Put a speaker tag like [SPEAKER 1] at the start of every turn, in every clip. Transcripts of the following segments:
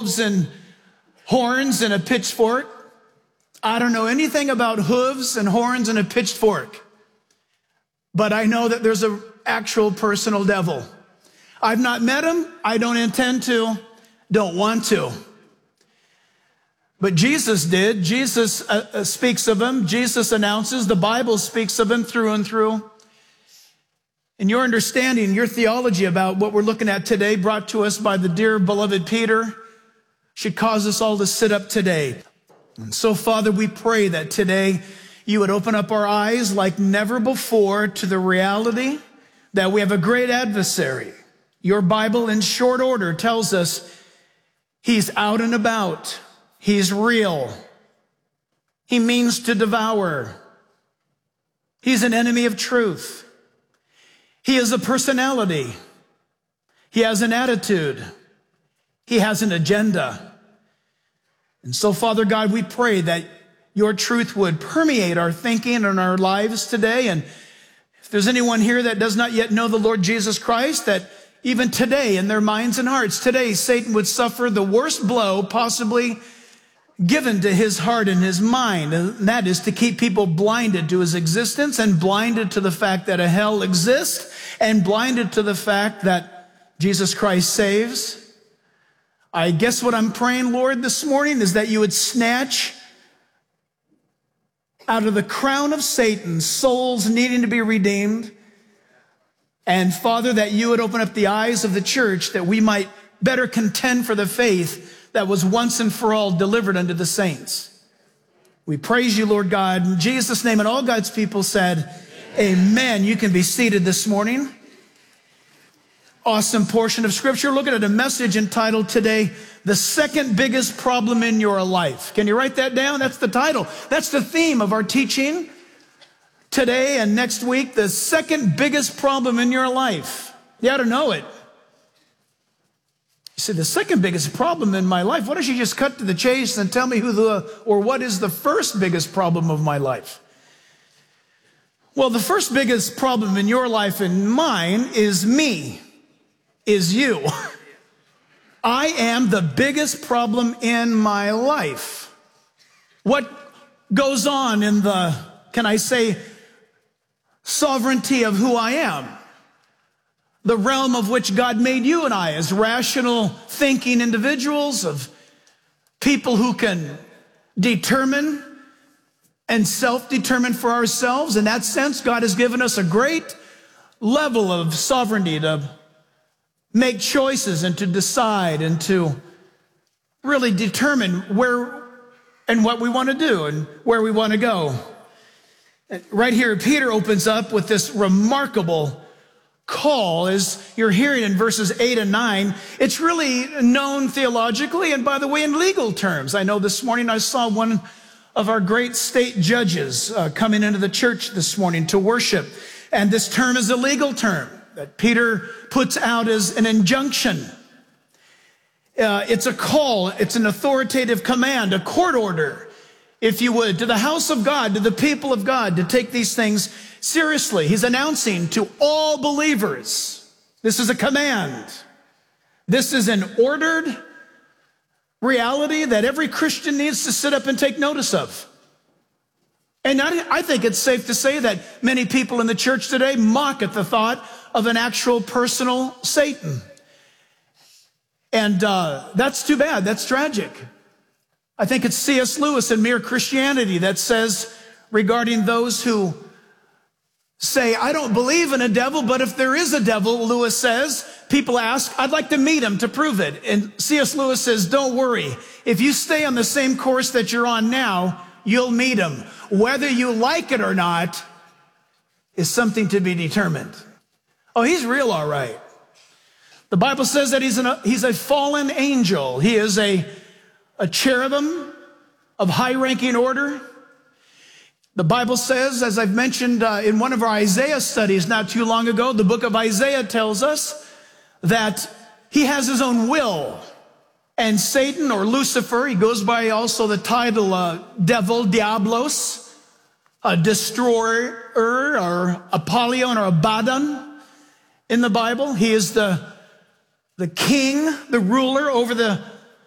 [SPEAKER 1] hooves and horns and a pitchfork. I don't know anything about hooves and horns and a pitchfork. But I know that there's an actual personal devil. I've not met him. I don't intend to. Don't want to. But Jesus did. Jesus speaks of him. Jesus announces. The Bible speaks of him through and through. And your understanding, your theology about what we're looking at today, brought to us by the dear beloved Peter, should cause us all to sit up today. And so, Father, we pray that today you would open up our eyes like never before to the reality that we have a great adversary. Your Bible in short order tells us he's out and about. He's real. He means to devour. He's an enemy of truth. He is a personality. He has an attitude. He has an agenda. And so, Father God, we pray that your truth would permeate our thinking and our lives today. And if there's anyone here that does not yet know the Lord Jesus Christ, that even today in their minds and hearts, today Satan would suffer the worst blow possibly given to his heart and his mind. And that is to keep people blinded to his existence and blinded to the fact that a hell exists and blinded to the fact that Jesus Christ saves. I guess what I'm praying, Lord, this morning is that you would snatch out of the crown of Satan souls needing to be redeemed. And Father, that you would open up the eyes of the church that we might better contend for the faith that was once and for all delivered unto the saints. We praise you, Lord God, in Jesus' name. And all God's people said, amen. You can be seated this morning. Awesome portion of scripture. Looking at a message entitled today, The Second Biggest Problem in Your Life. Can you write that down? That's the title. That's the theme of our teaching today and next week. The second biggest problem in your life. You ought to know it. You say, the second biggest problem in my life? Why don't you just cut to the chase and tell me what is the first biggest problem of my life? Well, the first biggest problem in your life and mine is me. Is you. I am the biggest problem in my life. What goes on in the, can I say, sovereignty of who I am? The realm of which God made you and I as rational thinking individuals, of people who can determine and self-determine for ourselves. In that sense, God has given us a great level of sovereignty to make choices and to decide and to really determine where and what we want to do and where we want to go. Right here, Peter opens up with this remarkable call, as you're hearing in verses 8 and 9. It's really known theologically and, by the way, in legal terms. I know this morning I saw one of our great state judges coming into the church this morning to worship. And this term is a legal term that Peter puts out as an injunction. It's a call, it's an authoritative command, a court order, if you would, to the house of God, to the people of God, to take these things seriously. He's announcing to all believers, this is a command. This is an ordered reality that every Christian needs to sit up and take notice of. And I think it's safe to say that many people in the church today mock at the thought of an actual personal Satan. And that's too bad. That's tragic. I think it's C.S. Lewis in Mere Christianity that says regarding those who say, I don't believe in a devil, but if there is a devil, Lewis says, people ask, I'd like to meet him to prove it. And C.S. Lewis says, don't worry. If you stay on the same course that you're on now, you'll meet him. Whether you like it or not is something to be determined. Oh, he's real, all right. The Bible says that he's a fallen angel. He is a cherubim of high-ranking order. The Bible says, as I've mentioned in one of our Isaiah studies not too long ago, the book of Isaiah tells us that he has his own will. And Satan, or Lucifer, he goes by also the title devil, Diablos, a destroyer, or Apollyon, or Abaddon in the Bible. He is the king, the ruler over the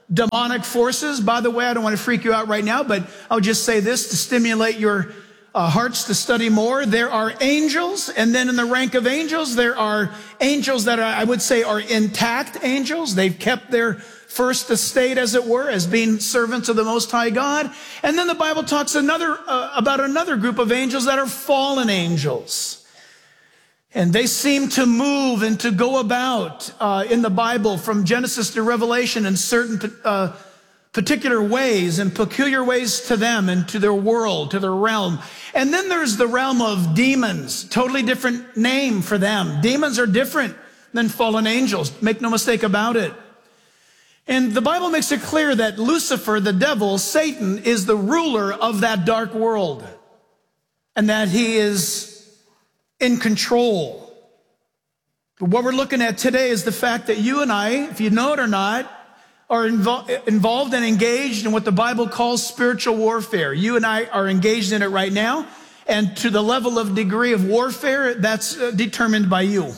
[SPEAKER 1] demonic forces. By the way, I don't want to freak you out right now, but I'll just say this to stimulate your hearts to study more. There are angels, and then in the rank of angels, there are angels that I would say are intact angels. They've kept their first estate, as it were, as being servants of the Most High God. And then the Bible talks about another group of angels that are fallen angels. And they seem to move and to go about in the Bible from Genesis to Revelation in certain particular ways and peculiar ways to them and to their world, to their realm. And then there's the realm of demons, totally different name for them. Demons are different than fallen angels. Make no mistake about it. And the Bible makes it clear that Lucifer, the devil, Satan, is the ruler of that dark world and that he is in control. But what we're looking at today is the fact that you and I, if you know it or not, are involved and engaged in what the Bible calls spiritual warfare. You and I are engaged in it right now, and to the level of degree of warfare, that's determined by you.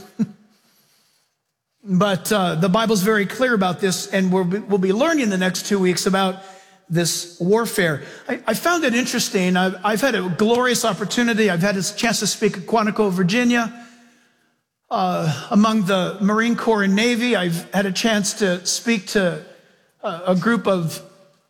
[SPEAKER 1] But the Bible's very clear about this, and we'll be learning the next 2 weeks about this warfare. I found it interesting. I've had a glorious opportunity. I've had a chance to speak at Quantico, Virginia, among the Marine Corps and Navy. I've had a chance to speak to a group of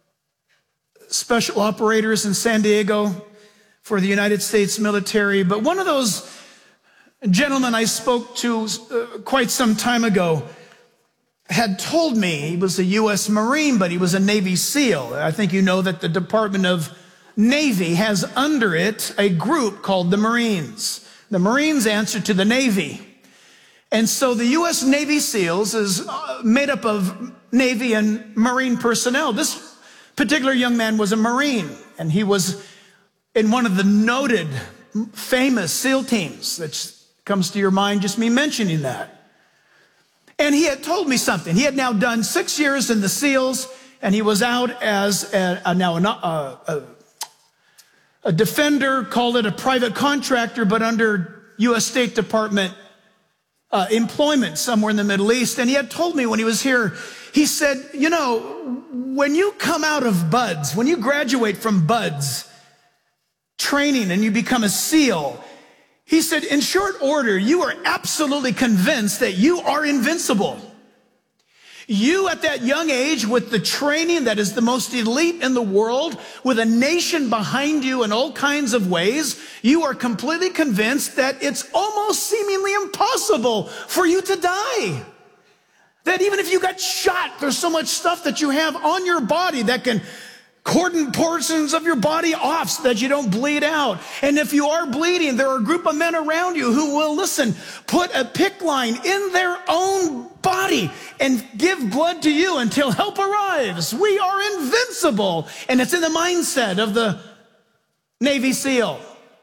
[SPEAKER 1] special operators in San Diego for the United States military. But one of those gentlemen I spoke to quite some time ago had told me he was a U.S. Marine, but he was a Navy SEAL. I think you know that the Department of Navy has under it a group called the Marines. The Marines answer to the Navy. And so the U.S. Navy SEALs is made up of Navy and Marine personnel. This particular young man was a Marine, and he was in one of the noted, famous SEAL teams. That comes to your mind just me mentioning that. And he had told me something. He had now done 6 years in the SEALs, and he was out as a defender, called it a private contractor, but under U.S. State Department employment somewhere in the Middle East. And he had told me when he was here, he said, you know, when you come out of BUDS, when you graduate from BUDS training and you become a SEAL, he said, in short order, you are absolutely convinced that you are invincible. You at that young age with the training that is the most elite in the world, with a nation behind you in all kinds of ways, you are completely convinced that it's almost seemingly impossible for you to die. That even if you got shot, there's so much stuff that you have on your body that can cordon portions of your body off so that you don't bleed out. And if you are bleeding, there are a group of men around you who will, listen, put a PICC line in their own body and give blood to you until help arrives. We are invincible. And it's in the mindset of the Navy SEAL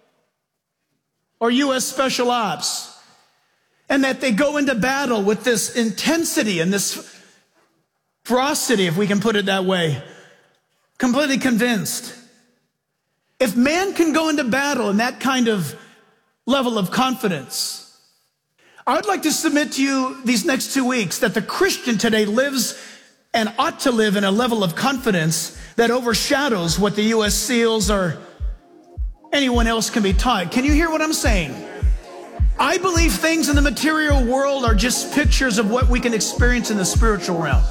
[SPEAKER 1] or U.S. Special Ops. And that they go into battle with this intensity and this ferocity, if we can put it that way. Completely convinced. If man can go into battle in that kind of level of confidence, I would like to submit to you these next 2 weeks that the Christian today lives and ought to live in a level of confidence that overshadows what the U.S. SEALs or anyone else can be taught. Can you hear what I'm saying? I believe things in the material world are just pictures of what we can experience in the spiritual realm.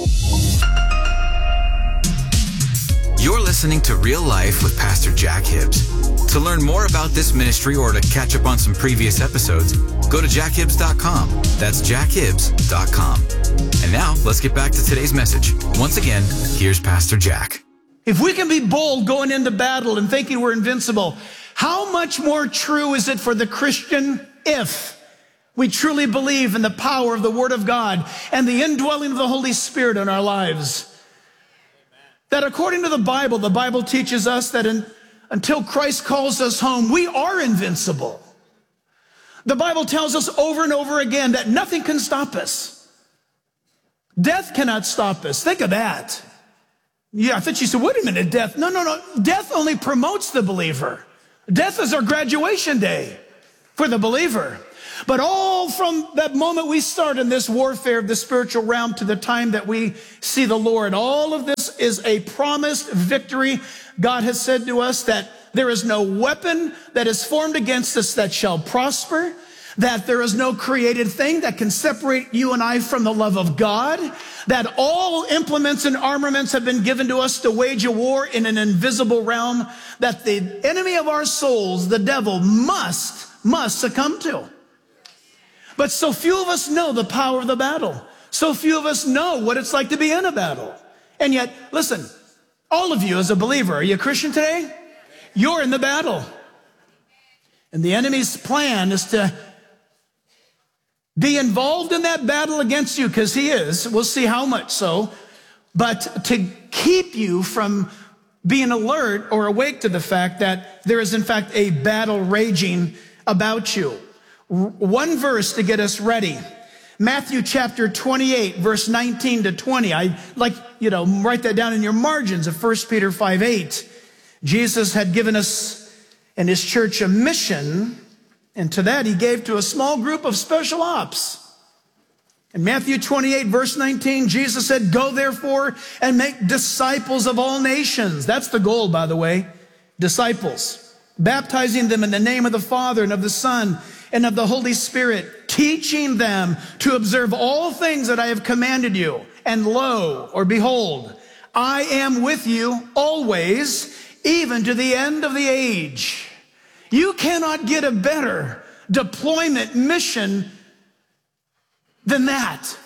[SPEAKER 2] You're listening to Real Life with Pastor Jack Hibbs. To learn more about this ministry or to catch up on some previous episodes, go to jackhibbs.com. That's jackhibbs.com. And now, let's get back to today's message. Once again, here's Pastor Jack.
[SPEAKER 1] If we can be bold going into battle and thinking we're invincible, how much more true is it for the Christian if we truly believe in the power of the Word of God and the indwelling of the Holy Spirit in our lives? That according to the Bible teaches us that until Christ calls us home, we are invincible. The Bible tells us over and over again that nothing can stop us. Death cannot stop us. Think of that. Yeah, I thought you said, wait a minute, death. No. Death only promotes the believer. Death is our graduation day for the believer. But all from that moment we start in this warfare of the spiritual realm to the time that we see the Lord, all of this is a promised victory. God has said to us that there is no weapon that is formed against us that shall prosper, that there is no created thing that can separate you and I from the love of God, that all implements and armaments have been given to us to wage a war in an invisible realm that the enemy of our souls, the devil, must succumb to. But so few of us know the power of the battle. So few of us know what it's like to be in a battle. And yet, listen, all of you as a believer, are you a Christian today? You're in the battle. And the enemy's plan is to be involved in that battle against you, because he is. We'll see how much so. But to keep you from being alert or awake to the fact that there is in fact a battle raging about you. One verse to get us ready. Matthew chapter 28, verse 19 to 20. I like, write that down in your margins of 1 Peter 5:8. Jesus had given us and his church a mission, and to that he gave to a small group of special ops. In Matthew 28, verse 19, Jesus said, "Go therefore and make disciples of all nations." That's the goal, by the way, disciples. "Baptizing them in the name of the Father and of the Son and of the Holy Spirit, teaching them to observe all things that I have commanded you. And lo," or behold, "I am with you always, even to the end of the age." You cannot get a better deployment mission than that.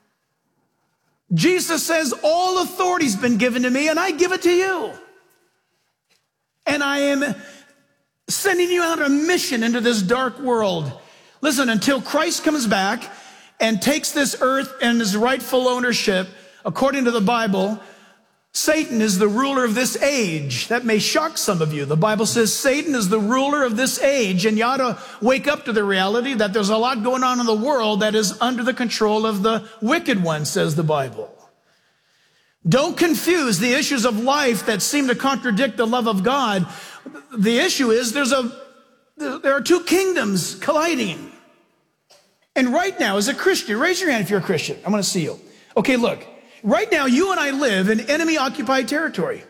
[SPEAKER 1] Jesus says, "All authority's been given to me, and I give it to you. And I am sending you out on a mission into this dark world." Listen, until Christ comes back and takes this earth and his rightful ownership, according to the Bible, Satan is the ruler of this age. That may shock some of you. The Bible says Satan is the ruler of this age, and you ought to wake up to the reality that there's a lot going on in the world that is under the control of the wicked one, says the Bible. Don't confuse the issues of life that seem to contradict the love of God. The issue is there are two kingdoms colliding. And right now, as a Christian, raise your hand if you're a Christian. I want to see you. Okay, look. Right now, you and I live in enemy-occupied territory.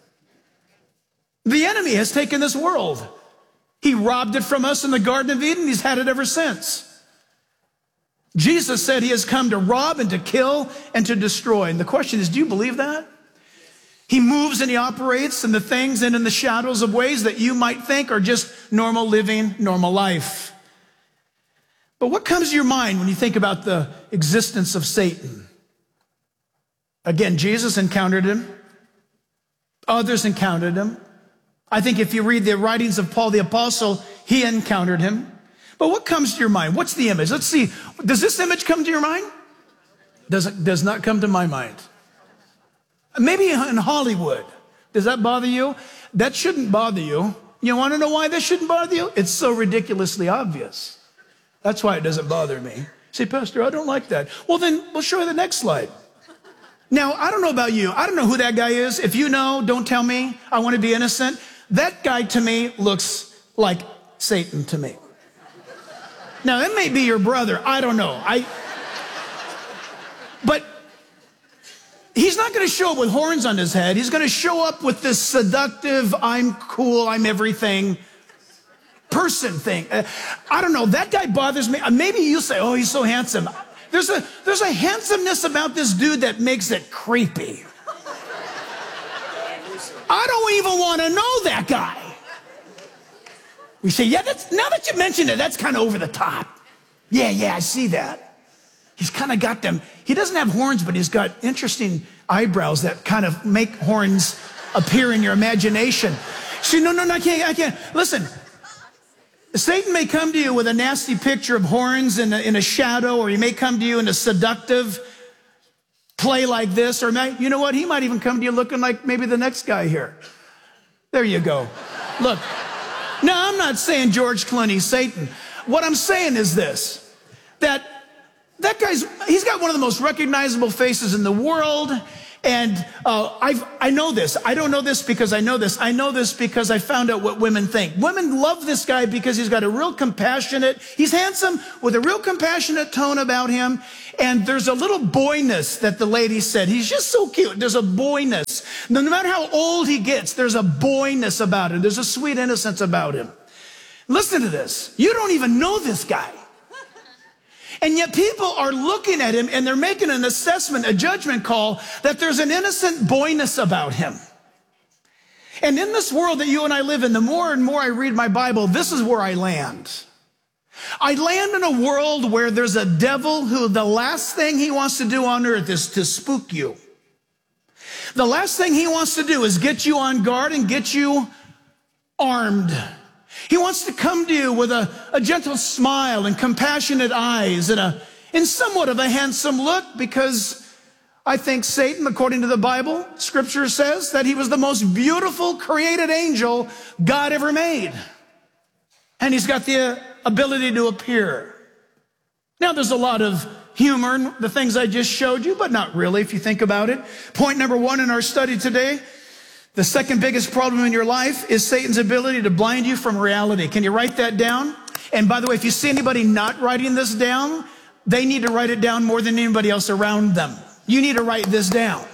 [SPEAKER 1] The enemy has taken this world. He robbed it from us in the Garden of Eden. He's had it ever since. Jesus said he has come to rob and to kill and to destroy. And the question is, do you believe that? He moves and he operates in the things and in the shadows of ways that you might think are just normal living, normal life. But what comes to your mind when you think about the existence of Satan? Again, Jesus encountered him. Others encountered him. I think if you read the writings of Paul the Apostle, he encountered him. But what comes to your mind? What's the image? Let's see. Does this image come to your mind? Does not come to my mind. Maybe in Hollywood. Does that bother you? That shouldn't bother you. You want to know why this shouldn't bother you? It's so ridiculously obvious. That's why it doesn't bother me. Say, "Pastor, I don't like that." Well, then we'll show you the next slide. Now, I don't know about you. I don't know who that guy is. If you know, don't tell me. I want to be innocent. That guy to me looks like Satan to me. Now, it may be your brother. I don't know. But he's not going to show up with horns on his head. He's going to show up with this seductive, I'm cool, I'm everything person thing. I don't know. That guy bothers me. Maybe you say, "Oh, he's so handsome." There's a handsomeness about this dude that makes it creepy. I don't even want to know that guy. We say, "Yeah, now that you mention it, that's kind of over the top." Yeah, I see that. He's kind of got them. He doesn't have horns, but he's got interesting eyebrows that kind of make horns appear in your imagination. See, no, I can't. Listen. Satan may come to you with a nasty picture of horns in a shadow, or he may come to you in a seductive play like this, or you know what? He might even come to you looking like maybe the next guy here. There you go. Look, now I'm not saying George Clooney's Satan. What I'm saying is this, that guy's, he's got one of the most recognizable faces in the world, And I know this. I don't know this because I know this. I know this because I found out what women think. Women love this guy because he's got a real compassionate, he's handsome with a real compassionate tone about him. And there's a little boyness that the lady said. He's just so cute. There's a boyness. No matter how old he gets, there's a boyness about him. There's a sweet innocence about him. Listen to this. You don't even know this guy. And yet people are looking at him and they're making an assessment, a judgment call that there's an innocent boyness about him. And in this world that you and I live in, the more and more I read my Bible, this is where I land. I land in a world where there's a devil who the last thing he wants to do on earth is to spook you. The last thing he wants to do is get you on guard and get you armed. He wants to come to you with a gentle smile and compassionate eyes and somewhat of a handsome look, because I think Satan, according to the Bible, Scripture says that he was the most beautiful created angel God ever made. And he's got the ability to appear. Now, there's a lot of humor in the things I just showed you, but not really if you think about it. Point number 1 in our study today. The second biggest problem in your life is Satan's ability to blind you from reality. Can you write that down? And by the way, if you see anybody not writing this down, they need to write it down more than anybody else around them. You need to write this down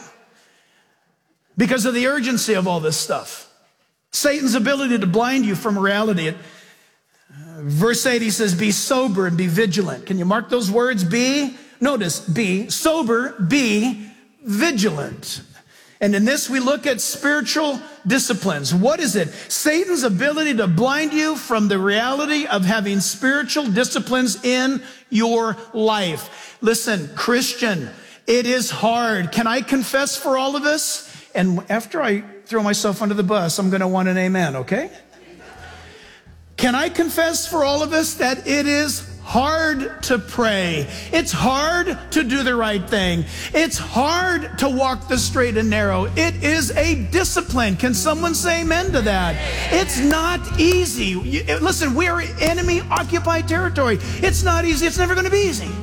[SPEAKER 1] because of the urgency of all this stuff. Satan's ability to blind you from reality. Verse 8, he says, be sober and be vigilant. Can you mark those words? Notice, be sober, be vigilant. And in this, we look at spiritual disciplines. What is it? Satan's ability to blind you from the reality of having spiritual disciplines in your life. Listen, Christian, it is hard. Can I confess for all of us? And after I throw myself under the bus, I'm going to want an amen, okay? Can I confess for all of us that it is hard to pray? It's hard to do the right thing. It's hard to walk the straight and narrow. It is a discipline. Can someone say amen to that? It's not easy. Listen, we are enemy-occupied territory. It's not easy. It's never going to be easy.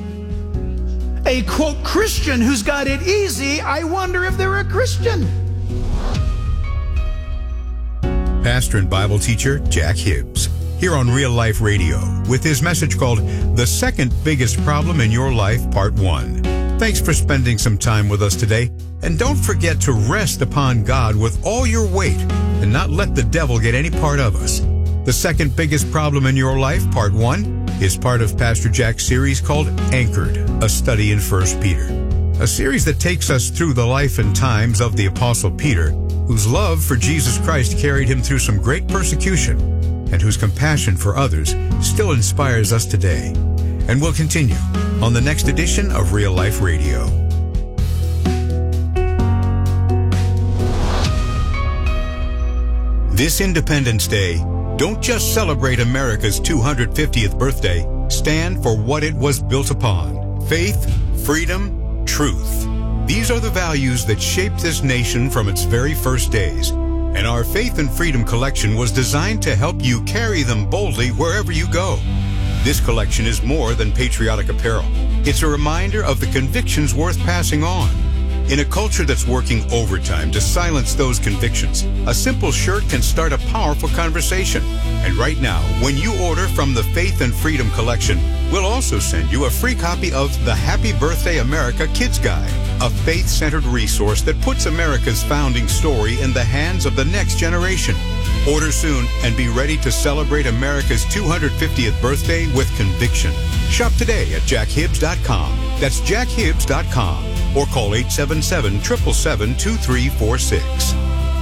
[SPEAKER 1] A, quote, Christian who's got it easy, I wonder if they're a Christian.
[SPEAKER 3] Pastor and Bible teacher Jack Hibbs, here on Real Life Radio, with his message called The Second Biggest Problem in Your Life, Part 1. Thanks for spending some time with us today. And don't forget to rest upon God with all your weight and not let the devil get any part of us. The Second Biggest Problem in Your Life, Part 1, is part of Pastor Jack's series called Anchored, a study in 1 Peter. A series that takes us through the life and times of the Apostle Peter, whose love for Jesus Christ carried him through some great persecution, and whose compassion for others still inspires us today. And we'll continue on the next edition of Real Life Radio. This Independence Day, don't just celebrate America's 250th birthday. Stand for what it was built upon: faith, freedom, truth. These are the values that shaped this nation from its very first days. And our Faith and Freedom collection was designed to help you carry them boldly wherever you go. This collection is more than patriotic apparel. It's a reminder of the convictions worth passing on. In a culture that's working overtime to silence those convictions, a simple shirt can start a powerful conversation. And right now, when you order from the Faith and Freedom collection, we'll also send you a free copy of the Happy Birthday America Kids Guide, a faith-centered resource that puts America's founding story in the hands of the next generation. Order soon and be ready to celebrate America's 250th birthday with conviction. Shop today at jackhibbs.com. That's jackhibbs.com. Or call 877-777-2346.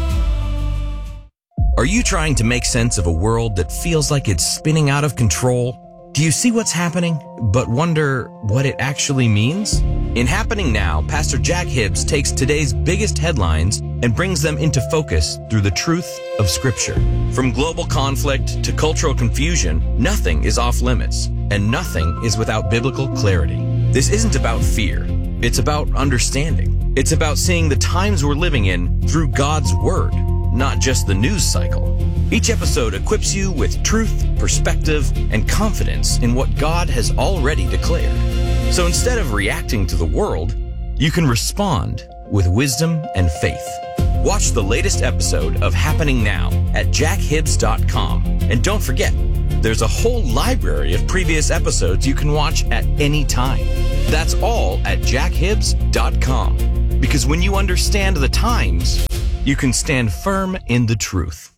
[SPEAKER 4] Are you trying to make sense of a world that feels like it's spinning out of control? Do you see what's happening, but wonder what it actually means? In Happening Now, Pastor Jack Hibbs takes today's biggest headlines and brings them into focus through the truth of Scripture. From global conflict to cultural confusion, nothing is off limits, and nothing is without biblical clarity. This isn't about fear. It's about understanding. It's about seeing the times we're living in through God's Word, not just the news cycle. Each episode equips you with truth, perspective, and confidence in what God has already declared. So instead of reacting to the world, you can respond with wisdom and faith. Watch the latest episode of Happening Now at jackhibbs.com. And don't forget, there's a whole library of previous episodes you can watch at any time. That's all at jackhibbs.com. Because when you understand the times, you can stand firm in the truth.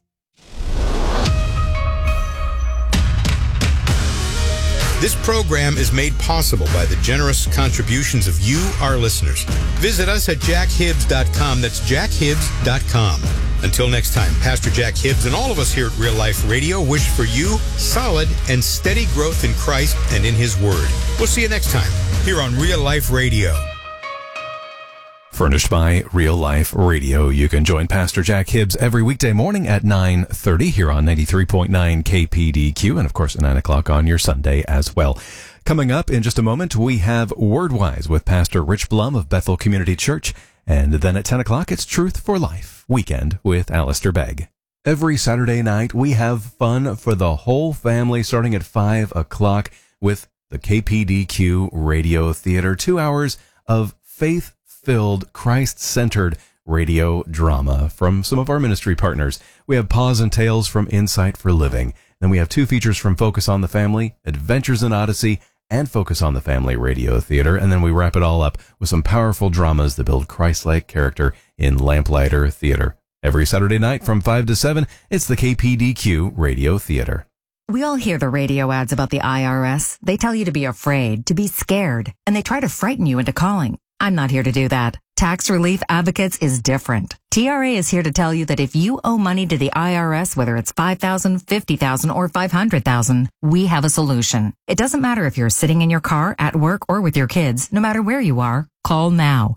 [SPEAKER 3] This program is made possible by the generous contributions of you, our listeners. Visit us at jackhibbs.com. That's jackhibbs.com. Until next time, Pastor Jack Hibbs and all of us here at Real Life Radio wish for you solid and steady growth in Christ and in His Word. We'll see you next time here on Real Life Radio.
[SPEAKER 5] Furnished by Real Life Radio. You can join Pastor Jack Hibbs every weekday morning at 9:30 here on 93.9 KPDQ, and of course at 9 o'clock on your Sunday as well. Coming up in just a moment, we have Wordwise with Pastor Rich Blum of Bethel Community Church, and then at 10 o'clock it's Truth for Life Weekend with Alistair Begg. Every Saturday night we have fun for the whole family starting at 5 o'clock with the KPDQ Radio Theater. 2 hours of faith-filled, Christ-centered radio drama from some of our ministry partners. We have Pause and Tales from Insight for Living. Then we have 2 features from Focus on the Family, Adventures in Odyssey, and Focus on the Family Radio Theater. And then we wrap it all up with some powerful dramas that build Christ-like character in Lamplighter Theater. Every Saturday night from 5 to 7, it's the KPDQ Radio Theater.
[SPEAKER 6] We all hear the radio ads about the IRS. They tell you to be afraid, to be scared, and they try to frighten you into calling. I'm not here to do that. Tax Relief Advocates is different. TRA is here to tell you that if you owe money to the IRS, whether it's $5,000, $50,000, or $500,000, we have a solution. It doesn't matter if you're sitting in your car, at work, or with your kids. No matter where you are, call now.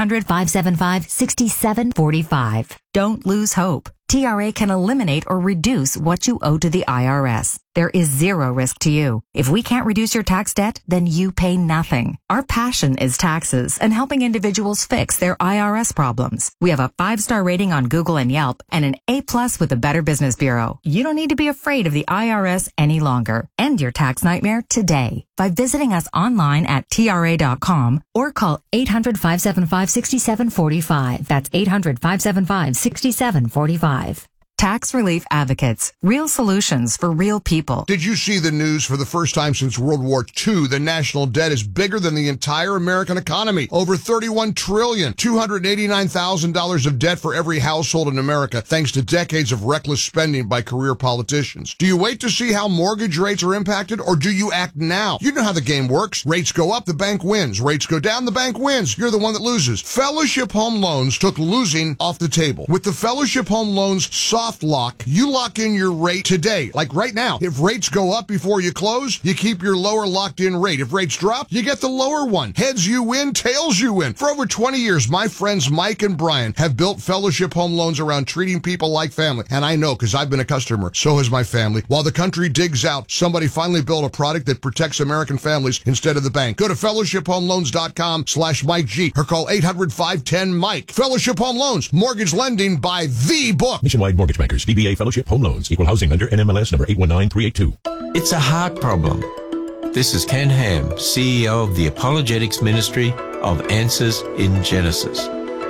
[SPEAKER 6] 800-575-6745. Don't lose hope. TRA can eliminate or reduce what you owe to the IRS. There is zero risk to you. If we can't reduce your tax debt, then you pay nothing. Our passion is taxes and helping individuals fix their IRS problems. We have a 5-star rating on Google and Yelp and an A+ with the Better Business Bureau. You don't need to be afraid of the IRS any longer. End your tax nightmare today by visiting us online at TRA.com or call 800-575-6745. That's 800-575-6745. Tax Relief Advocates. Real solutions for real people.
[SPEAKER 7] Did you see the news? For the first time since World War II, the national debt is bigger than the entire American economy. Over $31 trillion, $289,000 of debt for every household in America, thanks to decades of reckless spending by career politicians. Do you wait to see how mortgage rates are impacted, or do you act now? You know how the game works. Rates go up, the bank wins. Rates go down, the bank wins. You're the one that loses. Fellowship Home Loans took losing off the table. With the Fellowship Home Loans soft lock, you lock in your rate today. Like right now, if rates go up before you close, you keep your lower locked in rate. If rates drop, you get the lower one. Heads you win, tails you win. For over 20 years, my friends Mike and Brian have built Fellowship Home Loans around treating people like family. And I know because I've been a customer. So has my family. While the country digs out, somebody finally built a product that protects American families instead of the bank. Go to fellowshiphomeloans.com/Mike G or call 800-510-MIKE. Fellowship Home Loans, mortgage lending by the book.
[SPEAKER 8] Nationwide Mortgage Bankers, DBA Fellowship Home Loans, Equal Housing Lender, NMLS number 819382.
[SPEAKER 9] It's a heart problem. This is Ken Ham, CEO of the Apologetics Ministry of Answers in Genesis.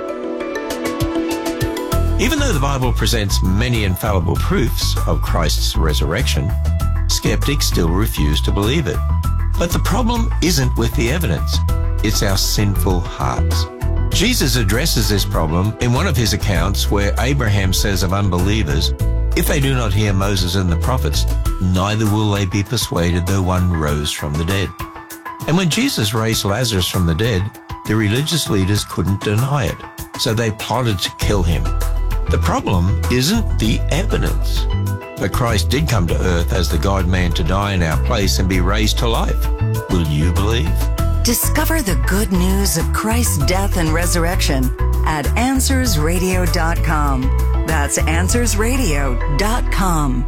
[SPEAKER 9] Even though the Bible presents many infallible proofs of Christ's resurrection, skeptics still refuse to believe it. But the problem isn't with the evidence, it's our sinful hearts. Jesus addresses this problem in one of his accounts where Abraham says of unbelievers, "If they do not hear Moses and the prophets, neither will they be persuaded though one rose from the dead." And when Jesus raised Lazarus from the dead, the religious leaders couldn't deny it, so they plotted to kill him. The problem isn't the evidence. But Christ did come to earth as the God-man to die in our place and be raised to life. Will you believe?
[SPEAKER 6] Discover the good news of Christ's death and resurrection at AnswersRadio.com. That's AnswersRadio.com.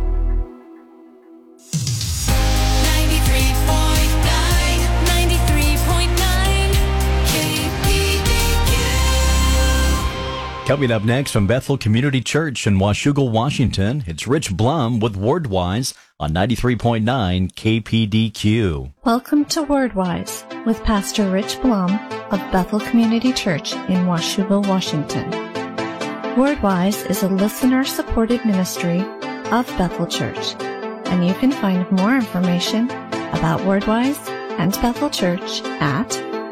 [SPEAKER 10] 93.9 KPDQ.
[SPEAKER 11] Coming up next from Bethel Community Church in Washougal, Washington, it's Rich Blum with Wordwise on 93.9 KPDQ.
[SPEAKER 12] Welcome to Wordwise with Pastor Rich Blum of Bethel Community Church in Washougal, Washington. Wordwise is a listener-supported ministry of Bethel Church, and you can find more information about Wordwise and Bethel Church at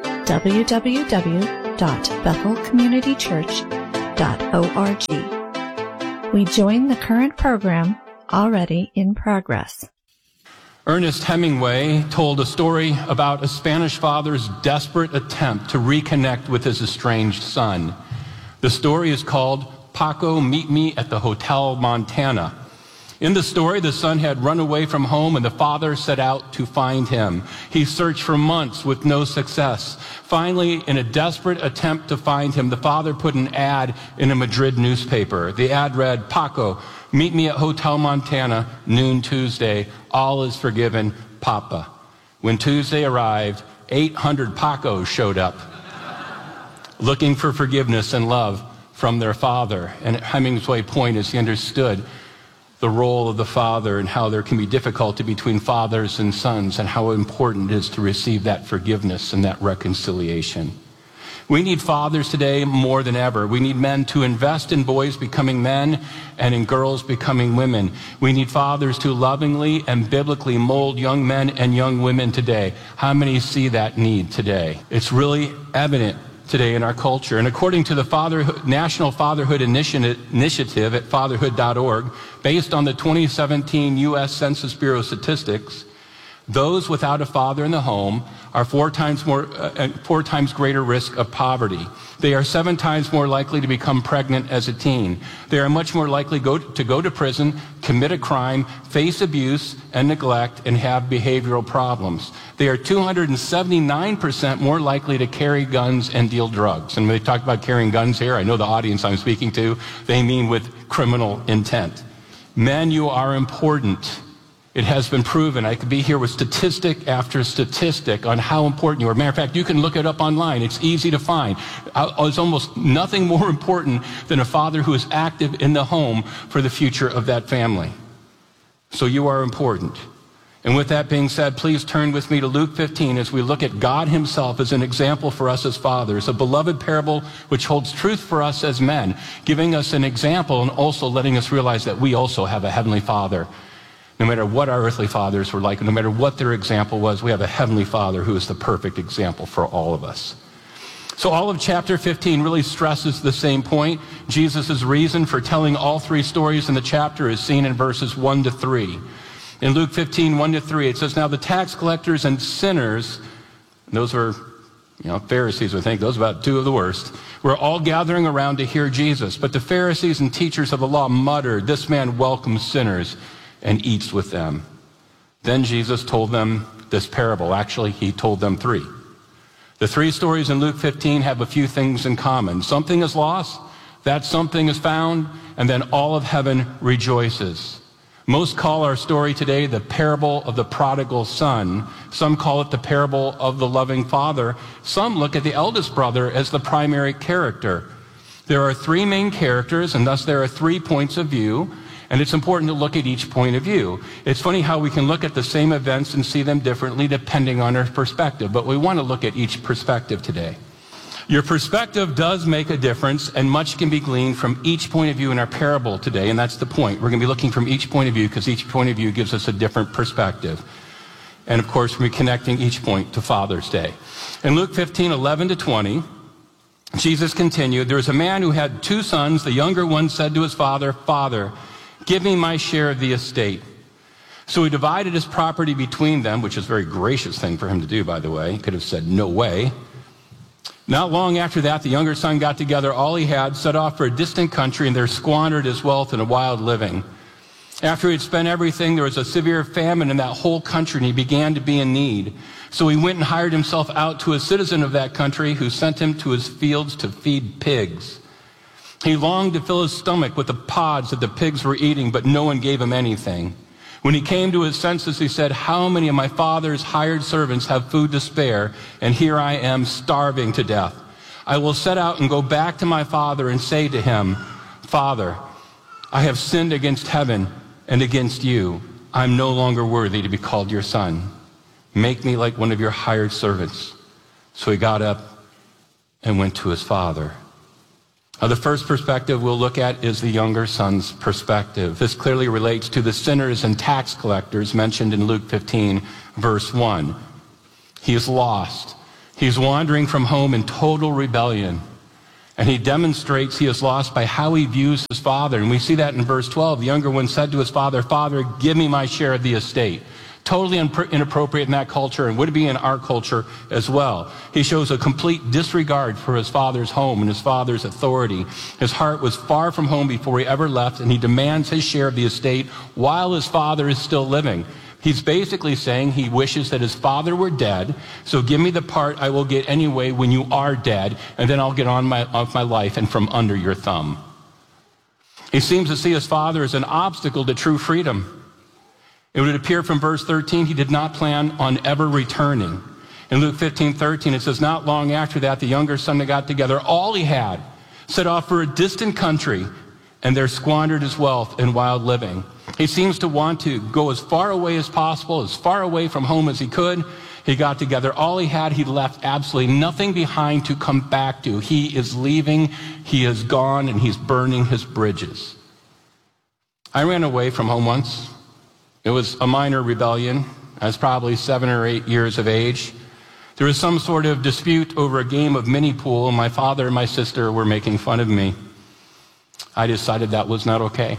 [SPEAKER 12] www.bethelcommunitychurch.org. We join the current program already in progress.
[SPEAKER 13] Ernest Hemingway told a story about a Spanish father's desperate attempt to reconnect with his estranged son. The story is called Paco, Meet Me at the Hotel Montana. In the story, the son had run away from home and the father set out to find him. He searched for months with no success. Finally, in a desperate attempt to find him, the father put an ad in a Madrid newspaper. The ad read, "Paco, meet me at Hotel Montana, noon Tuesday. All is forgiven, Papa." When Tuesday arrived, 800 Pacos showed up, looking for forgiveness and love from their father. And Hemingway's point is he understood the role of the father and how there can be difficulty between fathers and sons and how important it is to receive that forgiveness and that reconciliation. We need fathers today more than ever. We need men to invest in boys becoming men and in girls becoming women. We need fathers to lovingly and biblically mold young men and young women today. How many see that need today? It's really evident today in our culture. And according to the National Fatherhood Initiative at fatherhood.org, based on the 2017 U.S. Census Bureau statistics, those without a father in the home are 4 times greater risk of poverty. They are 7 times more likely to become pregnant as a teen. They are much more likely to go to prison, commit a crime, face abuse and neglect, and have behavioral problems. They are 279% more likely to carry guns and deal drugs. And when they talk about carrying guns here, I know the audience I'm speaking to, they mean with criminal intent. Men, you are important. It has been proven. I could be here with statistic after statistic on how important you are. Matter of fact, you can look it up online. It's easy to find. It's almost nothing more important than a father who is active in the home for the future of that family. So you are important. And with that being said, please turn with me to Luke 15 as we look at God himself as an example for us as fathers, a beloved parable which holds truth for us as men, giving us an example and also letting us realize that we also have a heavenly Father. No matter what our earthly fathers were like, no matter what their example was, we have a heavenly Father who is the perfect example for all of us. So all of chapter 15 really stresses the same point. Jesus' reason for telling all 3 stories in the chapter is seen in verses 1 to 3. In Luke 15, 1 to 3, it says, "Now the tax collectors and sinners," those were, Pharisees, I think, those are about 2 of the worst, "were all gathering around to hear Jesus. But the Pharisees and teachers of the law muttered, 'This man welcomes sinners and eats with them.' Then Jesus told them this parable." Actually, he told them 3. The 3 stories in Luke 15 have a few things in common. Something is lost, that something is found, and then all of heaven rejoices. Most call our story today the parable of the prodigal son. Some call it the parable of the loving father. Some look at the eldest brother as the primary character. There are 3 main characters, and thus there are 3 points of view. And it's important to look at each point of view. It's funny how we can look at the same events and see them differently depending on our perspective, but we want to look at each perspective today. Your perspective does make a difference, and much can be gleaned from each point of view in our parable today, and that's the point. We're going to be looking from each point of view because each point of view gives us a different perspective. And of course, we're connecting each point to Father's Day. In Luke 15, 11 to 20, Jesus continued, "There was a man who had 2 sons. The younger one said to his father, 'Father, give me my share of the estate.' So he divided his property between them," which is a very gracious thing for him to do, by the way. He could have said, "No way." Not long after that, the younger son got together all he had, set off for a distant country, and there squandered his wealth in a wild living. After he had spent everything, there was a severe famine in that whole country, and he began to be in need. So he went and hired himself out to a citizen of that country who sent him to his fields to feed pigs. He longed to fill his stomach with the pods that the pigs were eating, but no one gave him anything. When he came to his senses, he said, "How many of my father's hired servants have food to spare, and here I am starving to death? I will set out and go back to my father and say to him, 'Father, I have sinned against heaven and against you. I'm no longer worthy to be called your son. Make me like one of your hired servants. So he got up and went to his father. Now, the first perspective we'll look at is the younger son's perspective. This clearly relates to the sinners and tax collectors mentioned in Luke 15, verse 1. He is lost. He's wandering from home in total rebellion. And he demonstrates he is lost by how he views his father. And we see that in verse 12. The younger one said to his father, "Father, give me my share of the estate." Totally inappropriate in that culture, and would be in our culture as well. He shows a complete disregard for his father's home and his father's authority. His heart was far from home before he ever left, and he demands his share of the estate while his father is still living. He's basically saying he wishes that his father were dead, so give me the part I will get anyway when you are dead, and then I'll get on with my life and from under your thumb. He seems to see his father as an obstacle to true freedom. It would appear from verse 13 he did not plan on ever returning. In Luke 15:13 it says, "Not long after that, the younger son got together all he had, set off for a distant country, and there squandered his wealth in wild living." He seems to want to go as far away as possible, as far away from home as he could. He got together all he had. He left absolutely nothing behind to come back to. He is leaving, he is gone, and he's burning his bridges. I ran away from home once. It was a minor rebellion. I was probably 7 or 8 years of age. There was some sort of dispute over a game of mini pool, and my father and my sister were making fun of me. I decided that was not okay.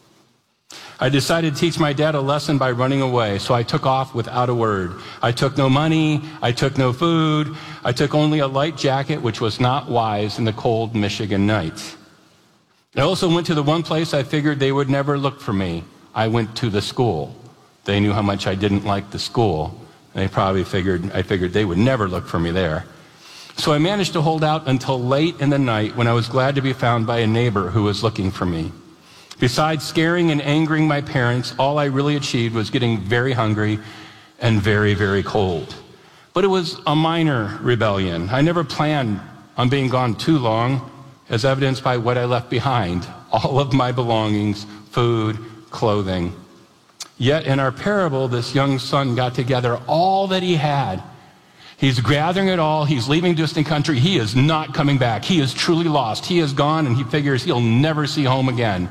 [SPEAKER 13] I decided to teach my dad a lesson by running away, so I took off without a word. I took no money, I took no food, I took only a light jacket, which was not wise in the cold Michigan night. I also went to the one place I figured they would never look for me. I went to the school. They knew how much I didn't like the school. They probably I figured they would never look for me there. So I managed to hold out until late in the night when I was glad to be found by a neighbor who was looking for me. Besides scaring and angering my parents, all I really achieved was getting very hungry and very, very cold. But it was a minor rebellion. I never planned on being gone too long, as evidenced by what I left behind. All of my belongings, food, clothing. Yet in our parable, this young son got together all that he had. He's gathering it all. He's leaving distant country. He is not coming back. He is truly lost. He is gone, and he figures he'll never see home again.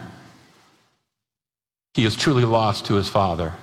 [SPEAKER 13] He is truly lost to his father.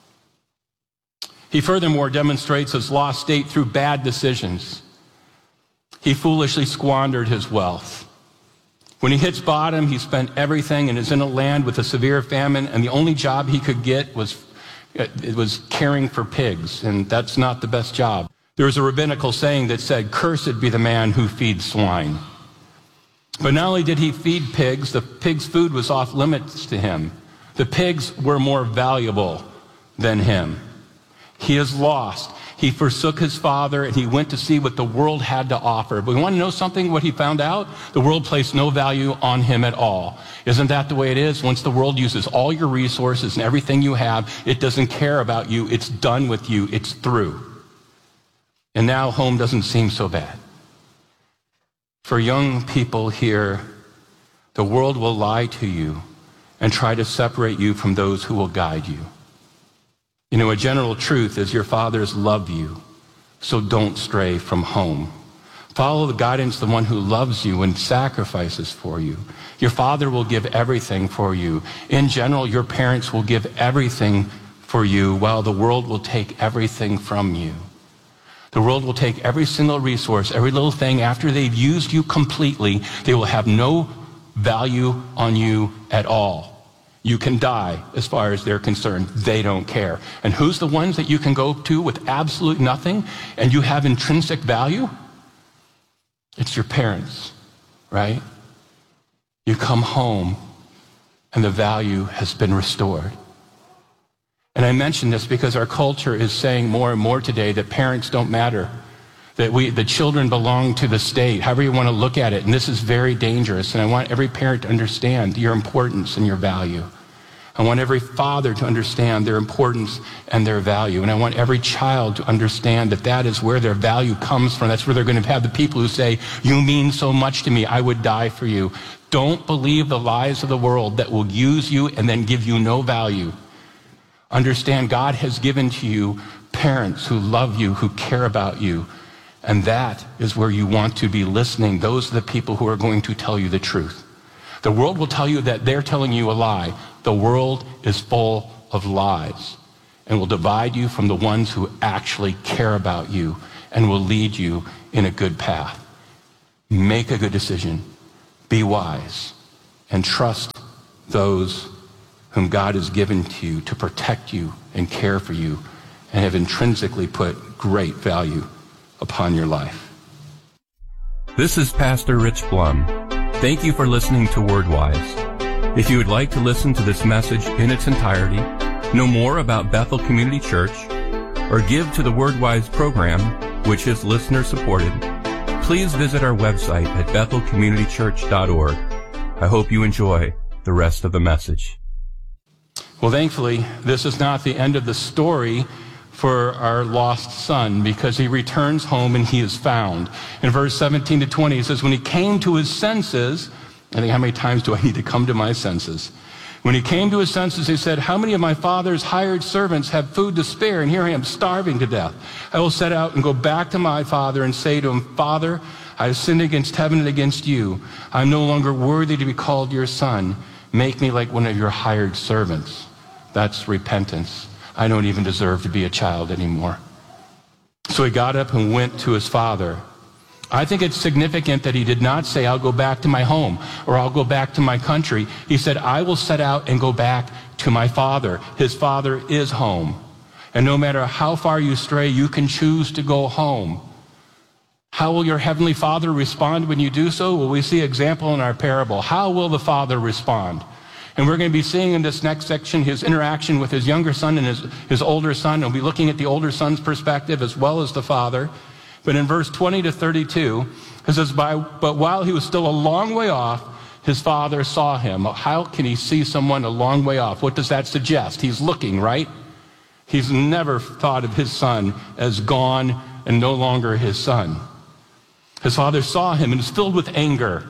[SPEAKER 13] He furthermore demonstrates his lost state through bad decisions. He foolishly squandered his wealth. When he hits bottom, he spent everything and is in a land with a severe famine, and the only job he could get was caring for pigs, and that's not the best job. There was a rabbinical saying that said, "Cursed be the man who feeds swine." But not only did he feed pigs, the pigs' food was off limits to him. The pigs were more valuable than him. He is lost. He forsook his father, and he went to see what the world had to offer. But we want to know something, what he found out? The world placed no value on him at all. Isn't that the way it is? Once the world uses all your resources and everything you have, it doesn't care about you. It's done with you. It's through. And now home doesn't seem so bad. For young people here, the world will lie to you and try to separate you from those who will guide you. You know, a general truth is your fathers love you, so don't stray from home. Follow the guidance of the one who loves you and sacrifices for you. Your father will give everything for you. In general, your parents will give everything for you, while the world will take everything from you. The world will take every single resource, every little thing. After they've used you completely, they will have no value on you at all. You can die as far as they're concerned. They don't care. And who's the ones that you can go to with absolute nothing and you have intrinsic value? It's your parents, right? You come home and the value has been restored. And I mention this because our culture is saying more and more today that parents don't matter, that the children belong to the state, however you want to look at it. And this is very dangerous. And I want every parent to understand your importance and your value. I want every father to understand their importance and their value. And I want every child to understand that that is where their value comes from. That's where they're going to have the people who say, "You mean so much to me, I would die for you." Don't believe the lies of the world that will use you and then give you no value. Understand God has given to you parents who love you, who care about you. And that is where you want to be listening. Those are the people who are going to tell you the truth. The world will tell you that they're telling you a lie. The world is full of lies and will divide you from the ones who actually care about you and will lead you in a good path. Make a good decision. Be wise and trust those whom God has given to you to protect you and care for you and have intrinsically put great value upon your life.
[SPEAKER 14] This is Pastor Rich Blum. Thank you for listening to WordWise. If you would like to listen to this message in its entirety, know more about Bethel Community Church, or give to the WordWise program, which is listener supported, please visit our website at bethelcommunitychurch.org. I hope you enjoy the rest of the message.
[SPEAKER 13] Well, thankfully, this is not the end of the story for our lost son, because he returns home and he is found. In verse 17 to 20, it says, when he came to his senses, I think, how many times do I need to come to my senses? When he came to his senses, he said, how many of my father's hired servants have food to spare, and here I am starving to death? I will set out and go back to my father and say to him, Father, I have sinned against heaven and against you. I am no longer worthy to be called your son. Make me like one of your hired servants. That's repentance. I don't even deserve to be a child anymore. So he got up and went to his father. I think it's significant that he did not say, I'll go back to my home or I'll go back to my country. He said, I will set out and go back to my father. His father is home. And no matter how far you stray, you can choose to go home. How will your heavenly Father respond when you do so? Well, we see an example in our parable. How will the Father respond? And we're going to be seeing in this next section his interaction with his younger son and his older son. We'll be looking at the older son's perspective as well as the father. But in verse 20 to 32, it says, but while he was still a long way off, his father saw him. How can he see someone a long way off? What does that suggest? He's looking, right? He's never thought of his son as gone and no longer his son. His father saw him and was filled with anger.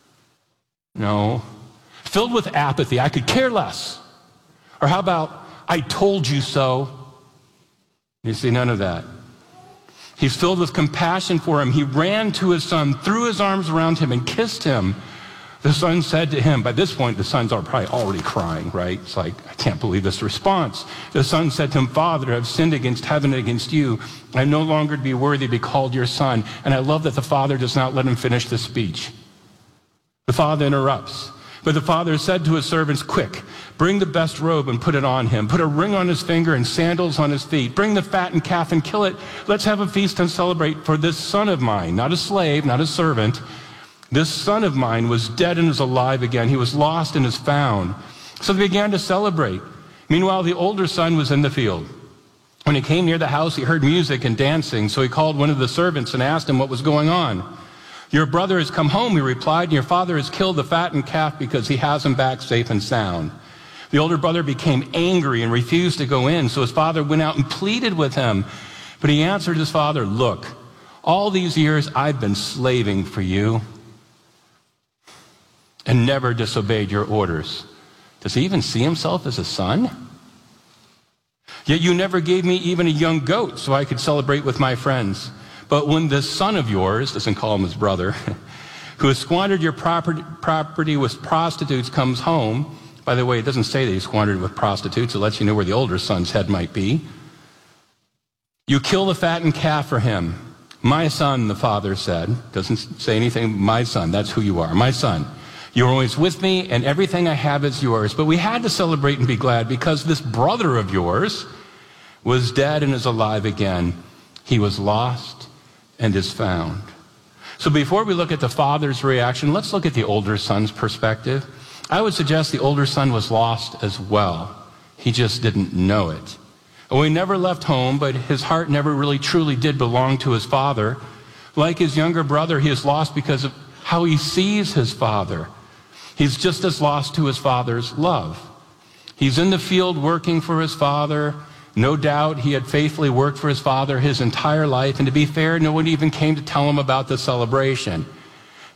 [SPEAKER 13] No. Filled with apathy. I could care less. Or how about, I told you so? You see, none of that. He's filled with compassion for him. He ran to his son, threw his arms around him, and kissed him. The son said to him, by this point, the son's probably already crying, right? It's like, I can't believe this response. The son said to him, Father, I've sinned against heaven and against you. I am no longer to be worthy to be called your son. And I love that the father does not let him finish the speech. The father interrupts. But the father said to his servants, quick, bring the best robe and put it on him. Put a ring on his finger and sandals on his feet. Bring the fattened calf and kill it. Let's have a feast and celebrate, for this son of mine, not a slave, not a servant, this son of mine was dead and is alive again. He was lost and is found. So they began to celebrate. Meanwhile, the older son was in the field. When he came near the house, he heard music and dancing. So he called one of the servants and asked him what was going on. Your brother has come home, he replied, and your father has killed the fattened calf because he has him back safe and sound. The older brother became angry and refused to go in. So his father went out and pleaded with him. But he answered his father, look, all these years I've been slaving for you and never disobeyed your orders. Does he even see himself as a son? Yet you never gave me even a young goat so I could celebrate with my friends. But when this son of yours, doesn't call him his brother, who has squandered your property with prostitutes comes home, by the way, it doesn't say that he squandered it with prostitutes, it lets you know where the older son's head might be. You kill the fattened calf for him. My son, the father said, doesn't say anything, my son, that's who you are, my son. You're always with me, and everything I have is yours. But we had to celebrate and be glad because this brother of yours was dead and is alive again. He was lost and is found. So before we look at the father's reaction, let's look at the older son's perspective. I would suggest the older son was lost as well. He just didn't know it. Oh, he never left home, but his heart never really truly did belong to his father. Like his younger brother, he is lost because of how he sees his father. He's just as lost to his father's love. He's in the field working for his father. No doubt he had faithfully worked for his father his entire life. And to be fair, no one even came to tell him about the celebration.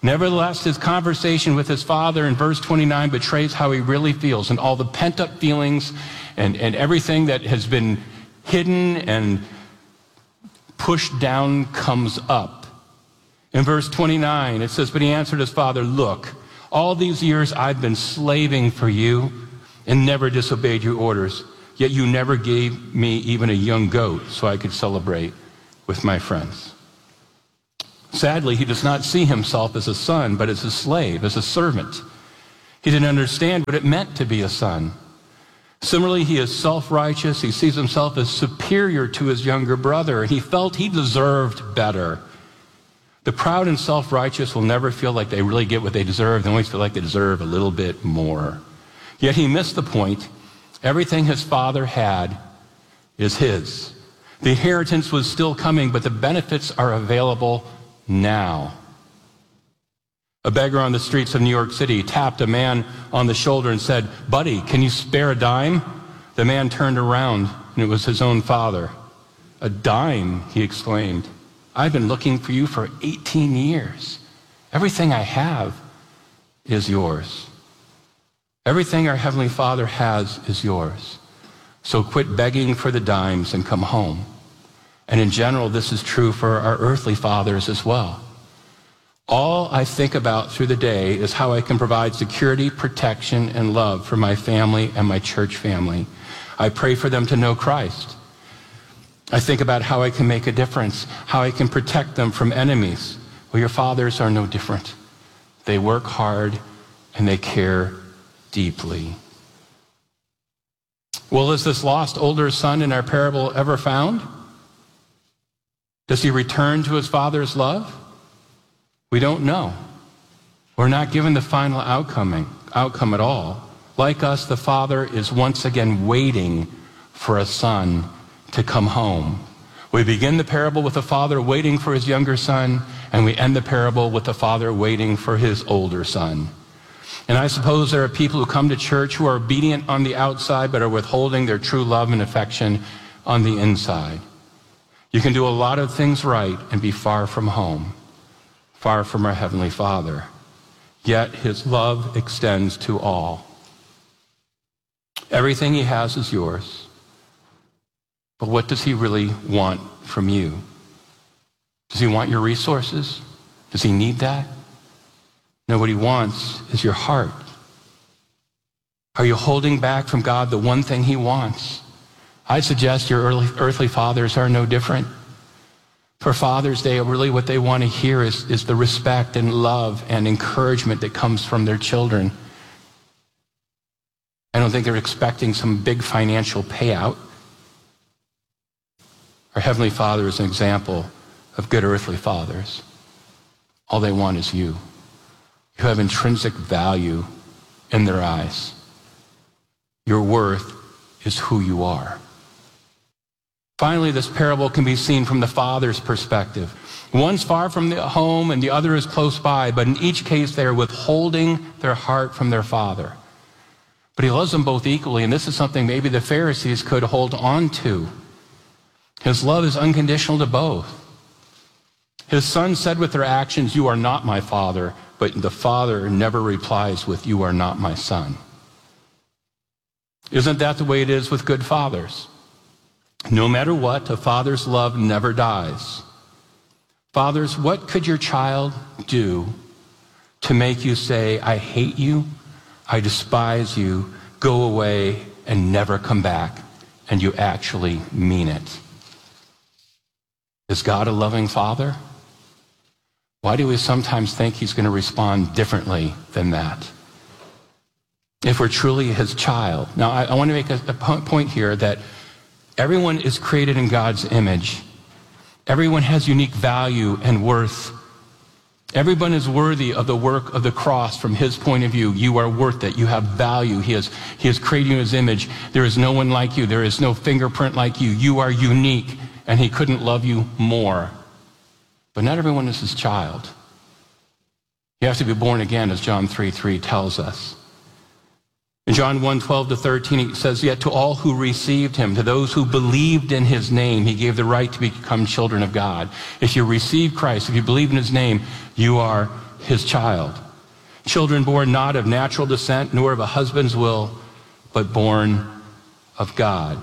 [SPEAKER 13] Nevertheless, his conversation with his father in verse 29 betrays how he really feels, and all the pent-up feelings and everything that has been hidden and pushed down comes up. In verse 29, it says, but he answered his father, look, all these years I've been slaving for you and never disobeyed your orders, yet you never gave me even a young goat so I could celebrate with my friends. Sadly, he does not see himself as a son, but as a slave, as a servant. He didn't understand what it meant to be a son. Similarly, he is self-righteous. He sees himself as superior to his younger brother, and he felt he deserved better. The proud and self-righteous will never feel like they really get what they deserve. They always feel like they deserve a little bit more. Yet he missed the point. Everything his father had is his. The inheritance was still coming, but the benefits are available now. A beggar on the streets of New York City tapped a man on the shoulder and said, buddy, can you spare a dime? The man turned around, and it was his own father. A dime, he exclaimed. I've been looking for you for 18 years. Everything I have is yours. Everything our Heavenly Father has is yours. So quit begging for the dimes and come home. And in general, this is true for our earthly fathers as well. All I think about through the day is how I can provide security, protection, and love for my family and my church family. I pray for them to know Christ. I think about how I can make a difference, how I can protect them from enemies. Well, your fathers are no different. They work hard and they care deeply. Well, is this lost older son in our parable ever found? Does he return to his father's love? We don't know. We're not given the final outcome at all. Like us, the father is once again waiting for a son to come home. We begin the parable with the father waiting for his younger son, and we end the parable with the father waiting for his older son. And I suppose there are people who come to church who are obedient on the outside but are withholding their true love and affection on the inside. You can do a lot of things right and be far from home, far from our Heavenly Father. Yet his love extends to all. Everything he has is yours. But what does he really want from you? Does he want your resources? Does he need that? No, what he wants is your heart. Are you holding back from God the one thing he wants? I suggest your earthly fathers are no different. For Father's Day, really what they want to hear is the respect and love and encouragement that comes from their children. I don't think they're expecting some big financial payout. Our Heavenly Father is an example of good earthly fathers. All they want is you. You have intrinsic value in their eyes. Your worth is who you are. Finally, this parable can be seen from the father's perspective. One's far from the home and the other is close by, but in each case they are withholding their heart from their father. But he loves them both equally, and this is something maybe the Pharisees could hold on to. His love is unconditional to both. His son said with their actions, "You are not my father," but the father never replies with, "You are not my son." Isn't that the way it is with good fathers? No matter what, a father's love never dies. Fathers, what could your child do to make you say, "I hate you, I despise you, go away and never come back," and you actually mean it? Is God a loving father? Why do we sometimes think he's going to respond differently than that? If we're truly his child. Now, I want to make a point here that everyone is created in God's image. Everyone has unique value and worth. Everyone is worthy of the work of the cross from his point of view. You are worth it. You have value. He has created you in his image. There is no one like you. There is no fingerprint like you. You are unique, and he couldn't love you more. But not everyone is his child. You have to be born again, as John 3:3 tells us. In John 1:12-13, it says, "Yet to all who received him, to those who believed in his name, he gave the right to become children of God." If you receive Christ, if you believe in his name, you are his child. Children born not of natural descent, nor of a husband's will, but born of God.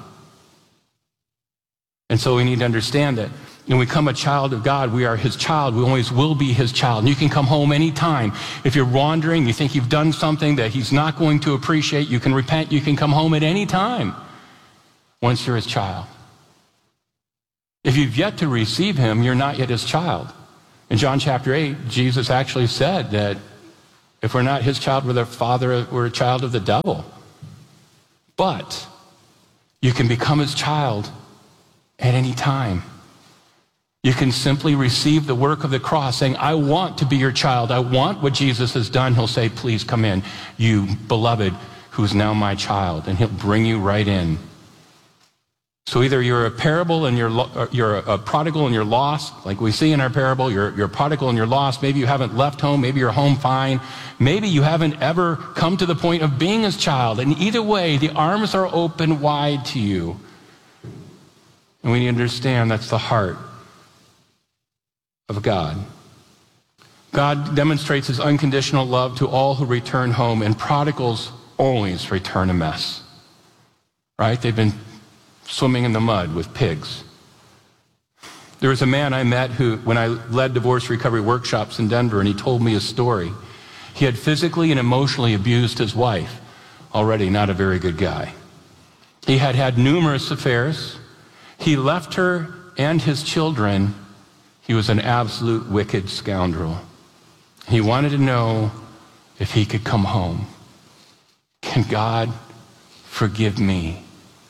[SPEAKER 13] And so we need to understand that when we become a child of God, we are his child. We always will be his child. And you can come home anytime. If you're wandering, you think you've done something that he's not going to appreciate, you can repent. You can come home at any time once you're his child. If you've yet to receive him, you're not yet his child. In John chapter 8, Jesus actually said that if we're not his child, we're a child of the devil. But you can become his child at any time. You can simply receive the work of the cross, saying, I want to be your child. I want what Jesus has done. He'll say, please come in, you beloved, who's now my child. And he'll bring you right in. So either you're a parable and you're a prodigal and you're lost, like we see in our parable, you're a prodigal and you're lost. Maybe you haven't left home. Maybe you're home fine. Maybe you haven't ever come to the point of being his child. And either way, the arms are open wide to you. And we need to understand that's the heart of God. God demonstrates his unconditional love to all who return home, and prodigals always return a mess. Right? They've been swimming in the mud with pigs. There was a man I met who, when I led divorce recovery workshops in Denver, and he told me his story. He had physically and emotionally abused his wife, already not a very good guy. He had had numerous affairs. He left her and his children. He was an absolute wicked scoundrel. He wanted to know if he could come home. Can God forgive me?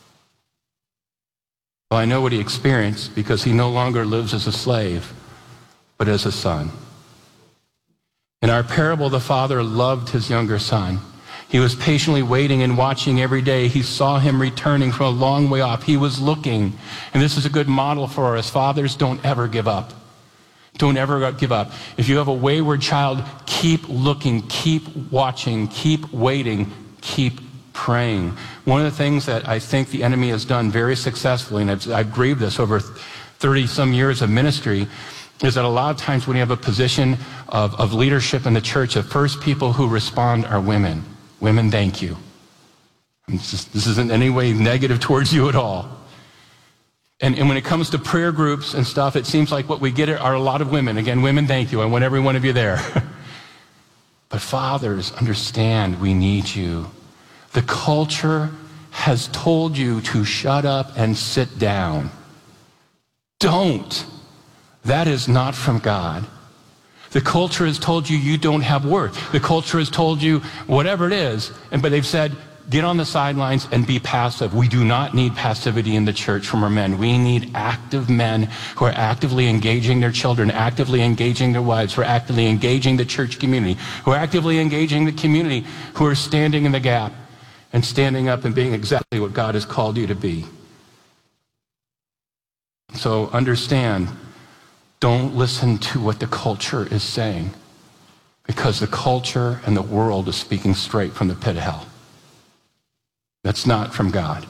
[SPEAKER 13] Well, I know what he experienced because he no longer lives as a slave, but as a son. In our parable, the father loved his younger son. He was patiently waiting and watching every day. He saw him returning from a long way off. He was looking. And this is a good model for us. Fathers, don't ever give up. Don't ever give up. If you have a wayward child, keep looking, keep watching, keep waiting, keep praying. One of the things that I think the enemy has done very successfully, and I've grieved this over 30-some years of ministry, is that a lot of times when you have a position of leadership in the church, the first people who respond are women. Women, thank you. This isn't in any way negative towards you at all. And when it comes to prayer groups and stuff, it seems like what we get are a lot of women. Again, women, thank you. I want every one of you there. But fathers, understand we need you. The culture has told you to shut up and sit down. Don't. That is not from God. The culture has told you you don't have worth. The culture has told you whatever it is, but they've said, get on the sidelines and be passive. We do not need passivity in the church from our men. We need active men who are actively engaging their children, actively engaging their wives, who are actively engaging the church community, who are actively engaging the community, who are standing in the gap and standing up and being exactly what God has called you to be. So understand, don't listen to what the culture is saying, because the culture and the world is speaking straight from the pit of hell. That's not from God.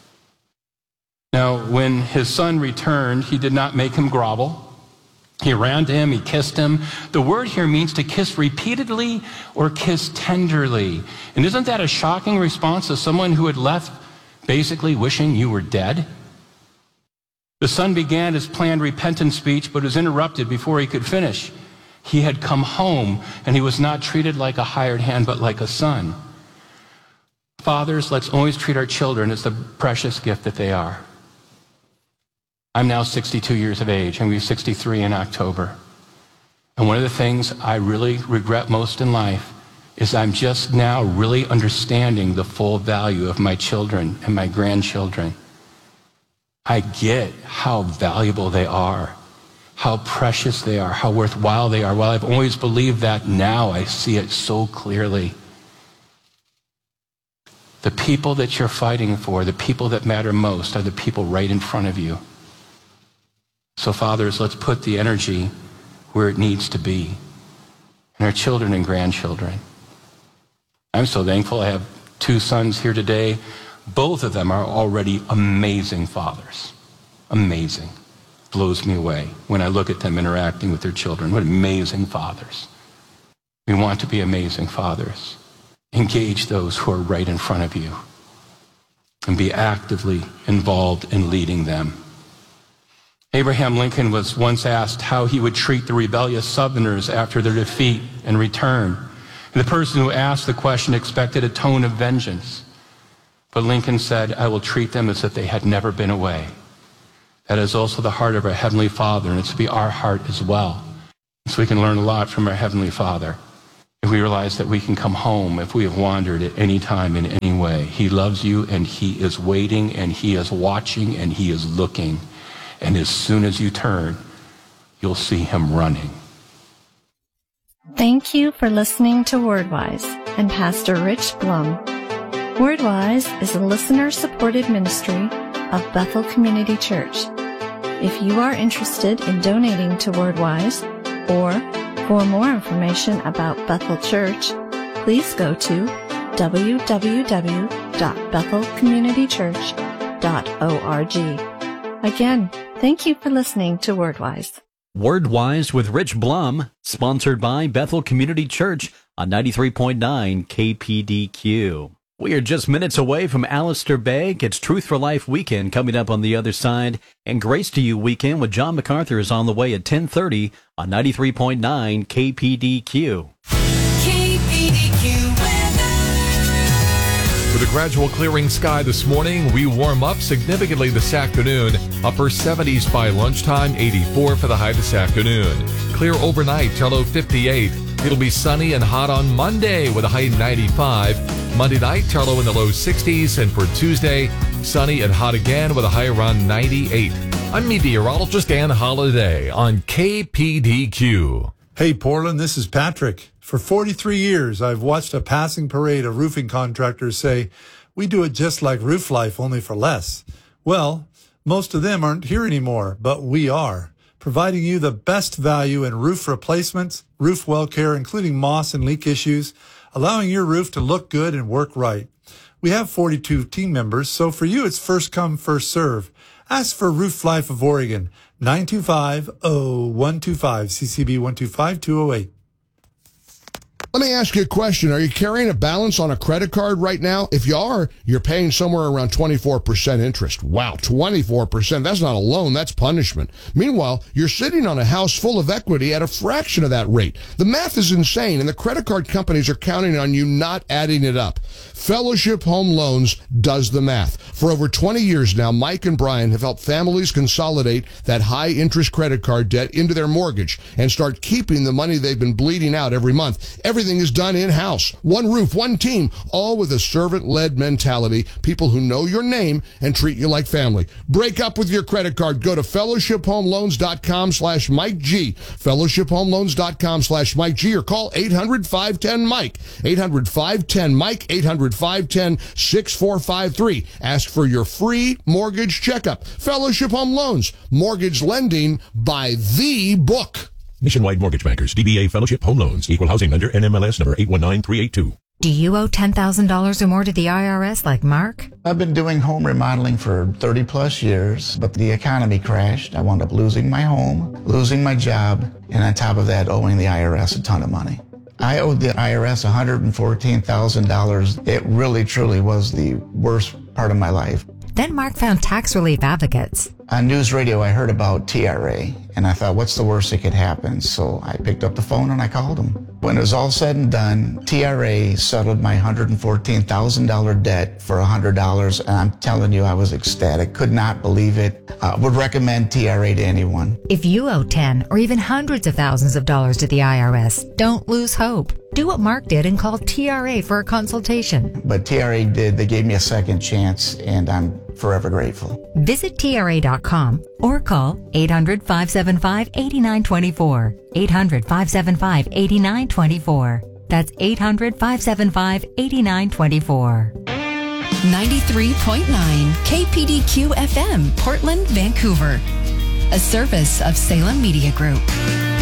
[SPEAKER 13] Now, when his son returned, he did not make him grovel. He ran to him, he kissed him. The word here means to kiss repeatedly or kiss tenderly. And isn't that a shocking response to someone who had left basically wishing you were dead? The son began his planned repentance speech, but was interrupted before he could finish. He had come home, and he was not treated like a hired hand, but like a son. Fathers, let's always treat our children as the precious gift that they are. I'm now 62 years of age. I'm going to be 63 in October. And one of the things I really regret most in life is I'm just now really understanding the full value of my children and my grandchildren. I get how valuable they are, how precious they are, how worthwhile they are. While I've always believed that, now I see it so clearly. The people that you're fighting for, the people that matter most, are the people right in front of you. So fathers, let's put the energy where it needs to be, in our children and grandchildren. I'm so thankful I have 2 sons here today. Both of them are already amazing fathers. Amazing. Blows me away when I look at them interacting with their children. What amazing fathers. We want to be amazing fathers. Engage those who are right in front of you and be actively involved in leading them. Abraham Lincoln was once asked how he would treat the rebellious Southerners after their defeat and return. And the person who asked the question expected a tone of vengeance. But Lincoln said, I will treat them as if they had never been away. That is also the heart of our Heavenly Father, and it's to be our heart as well. So we can learn a lot from our Heavenly Father. If we realize that we can come home if we have wandered at any time in any way. He loves you, and He is waiting, and He is watching, and He is looking. And as soon as you turn, you'll see Him running.
[SPEAKER 12] Thank you for listening to WordWise and Pastor Rich Blum. WordWise is a listener-supported ministry of Bethel Community Church. If you are interested in donating to WordWise, or for more information about Bethel Church, please go to www.bethelcommunitychurch.org. Again, thank you for listening to WordWise.
[SPEAKER 11] WordWise with Rich Blum, sponsored by Bethel Community Church on 93.9 KPDQ. We are just minutes away from Alistair Begg. It's Truth for Life Weekend coming up on the other side. And Grace to You Weekend with John MacArthur is on the way at 10:30 on 93.9 KPDQ.
[SPEAKER 15] With a gradual clearing sky this morning, we warm up significantly this afternoon. Upper 70s by lunchtime, 84 for the high this afternoon. Clear overnight, low 58. It'll be sunny and hot on Monday with a high 95. Monday night, low in the low 60s. And for Tuesday, sunny and hot again with a high around 98. I'm meteorologist Dan Holliday on KPDQ.
[SPEAKER 16] Hey, Portland, this is Patrick. For 43 years, I've watched a passing parade of roofing contractors say, we do it just like Roof Life, only for less. Well, most of them aren't here anymore, but we are, providing you the best value in roof replacements, roof well care, including moss and leak issues, allowing your roof to look good and work right. We have 42 team members, so for you, it's first come, first serve. Ask for Roof Life of Oregon, 925-0125, CCB 125208.
[SPEAKER 7] Let me ask you a question. Are you carrying a balance on a credit card right now? If you are, you're paying somewhere around 24% interest. Wow, 24%. That's not a loan, that's punishment. Meanwhile, you're sitting on a house full of equity at a fraction of that rate. The math is insane, and the credit card companies are counting on you not adding it up. Fellowship Home Loans does the math. For over 20 years now, Mike and Brian have helped families consolidate that high-interest credit card debt into their mortgage and start keeping the money they've been bleeding out every month. Everything is done in-house. One roof, one team, all with a servant-led mentality, people who know your name and treat you like family. Break up with your credit card. Go to fellowshiphomeloans.com/Mike G. fellowshiphomeloans.com/Mike G, or call 800-510-MIKE. 800-510-MIKE, 800-510-6453. Ask for your free mortgage checkup. Fellowship Home Loans. Mortgage lending by the book.
[SPEAKER 8] Nationwide Mortgage Bankers, DBA Fellowship Home Loans, Equal Housing Lender, NMLS number 819382.
[SPEAKER 6] Do you owe $10,000 or more to the IRS like Mark?
[SPEAKER 17] I've been doing home remodeling for 30 plus years, but the economy crashed. I wound up losing my home, losing my job, and on top of that, owing the IRS a ton of money. I owed the IRS $114,000. It really, truly was the worst part of my life.
[SPEAKER 6] Then Mark found tax relief advocates.
[SPEAKER 17] On news radio, I heard about TRA, and I thought, what's the worst that could happen? So I picked up the phone and I called them. When it was all said and done, TRA settled my $114,000 debt for $100, and I'm telling you, I was ecstatic. Could not believe it. Would recommend TRA to anyone.
[SPEAKER 6] If you owe 10 or even hundreds of thousands of dollars to the IRS, don't lose hope. Do what Mark did and call TRA for a consultation.
[SPEAKER 17] But TRA did. They gave me a second chance, and I'm forever grateful.
[SPEAKER 6] Visit TRA.com or call 800-575-8924. 800-575-8924. That's 800-575-8924.
[SPEAKER 18] 93.9 KPDQ FM, Portland, Vancouver. A service of Salem Media Group.